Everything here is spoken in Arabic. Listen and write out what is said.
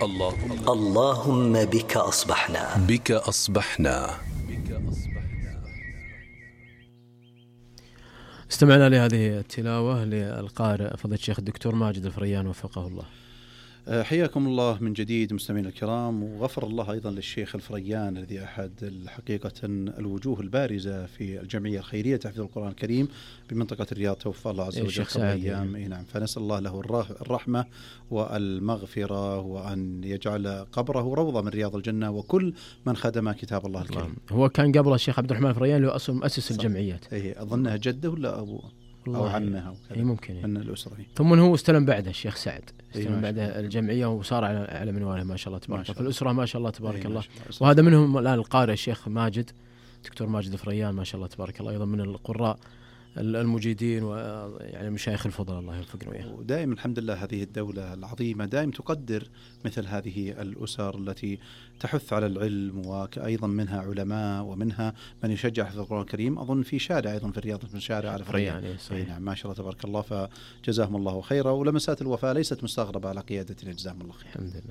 اللهم بك أصبحنا. بك أصبحنا. استمعنا لهذه التلاوة للقارئ فضيلة الشيخ الدكتور ماجد الفريان وفقه الله. حياكم الله من جديد مستمعين الكرام، وغفر الله أيضا للشيخ الفريان الذي أحد الحقيقة الوجوه البارزة في الجمعية الخيرية تحفيظ القرآن الكريم بمنطقة الرياض، توفى الله عز وجل قبل أيام. نعم، فنسأل الله له الرحمة والمغفرة، وأن يجعل قبره روضة من رياض الجنة، وكل من خدم كتاب الله الكريم. هو كان قبل الشيخ عبد الرحمن الفريان له أصل مؤسس الجمعيات. أظنها جده ولا أبوه أو عمها ممكن من الأسرة. ثم هو استلم بعده الشيخ سعد، استلم بعده الجمعية وصار على منواله ما شاء الله تبارك الله. في الأسرة ما شاء الله تبارك الله. وهذا منهم الآن القارئ الشيخ ماجد دكتور ماجد الفريان ما شاء الله تبارك الله، أيضا من القراء المجيدين ويعني مشايخ الفضل الله يوفقنا وياه. ودائما الحمد لله هذه الدولة العظيمة دائما تقدر مثل هذه الأسر التي تحث على العلم، وأيضا منها علماء ومنها من يشجع حفظ القرآن الكريم. أظن في شارع أيضا في الرياض من شارع على فريان. نعم ما شاء الله تبارك الله، فجزاهم الله خيرا. ولمسات الوفاة ليست مستغربة على قيادتنا، جزاهم الله خير. الحمد لله.